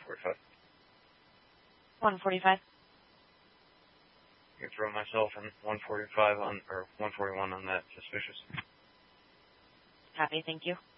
145. 145. You can throw myself in 145 or 141 on that suspicious. Copy, thank you.